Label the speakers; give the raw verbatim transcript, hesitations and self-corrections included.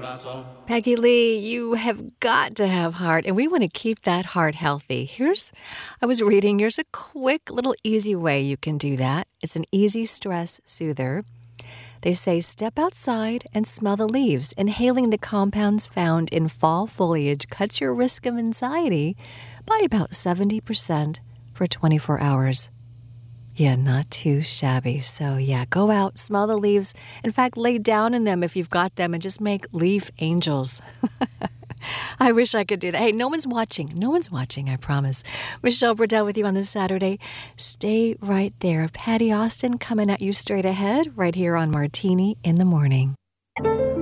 Speaker 1: Peggy Lee, you have got to have heart, and we want to keep that heart healthy. Here's, I was reading, here's a quick little easy way you can do that. It's an easy stress soother. They say step outside and smell the leaves. Inhaling the compounds found in fall foliage cuts your risk of anxiety by about seventy percent for twenty-four hours. Yeah, not too shabby. So yeah, go out, smell the leaves. In fact, lay down in them if you've got them and just make leaf angels. I wish I could do that. Hey, no one's watching. No one's watching, I promise. Michelle Burdell with you on this Saturday. Stay right there. Patty Austin coming at you straight ahead right here on Martini in the Morning.